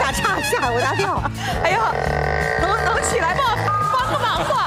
吓我一大跳。 哎呀，能起来吗？帮个忙吧。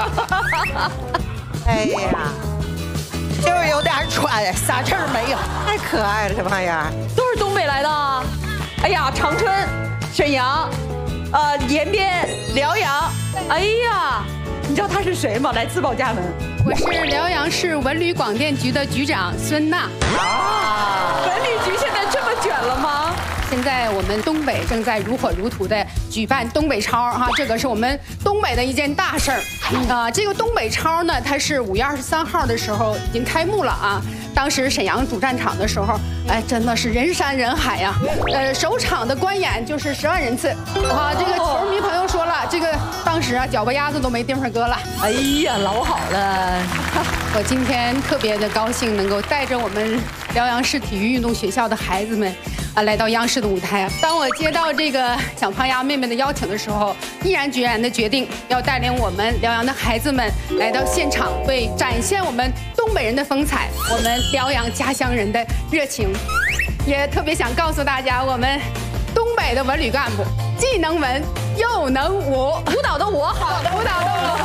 哎呀， 就是有点喘，啥事儿没有。 太可爱了，这玩意儿。 都是东北来的啊。哎呀，长春、沈阳、延边、辽阳。哎呀，你知道他是谁吗？来自报家门。 我是辽阳市文旅广电局的局长孙娜。 文旅局现在这么卷了吗？ 现在我们东北正在如火如荼的举办东北超哈，这个是我们东北的一件大事儿。这个东北超呢，它是5月23号的时候已经开幕了啊。当时沈阳主战场的时候，哎，真的是人山人海呀。首场的观演就是10万人次啊。这个球迷朋友说了，这个当时啊，脚巴丫子都没地方搁了。 哎呀，老好了。 我今天特别的高兴，能够带着我们辽阳市体育运动学校的孩子们来到央视的舞台。当我接到这个小胖丫妹妹的邀请的时候，毅然决然的决定要带领我们辽阳的孩子们来到现场，为展现我们东北人的风采，我们辽阳家乡人的热情。也特别想告诉大家，我们东北的文旅干部既能文又能武，舞蹈的我，好的舞蹈的我。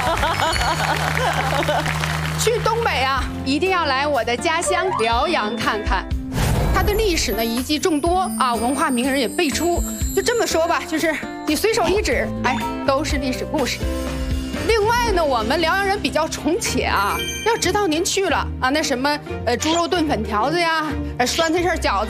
去东北啊，一定要来我的家乡辽阳看看。它的历史呢遗迹众多啊，文化名人也辈出。就这么说吧，就是你随手一指，哎，都是历史故事。另外呢，我们辽阳人比较宠且啊，要知道您去了啊，那什么猪肉炖粉条子呀，酸菜馅饺子。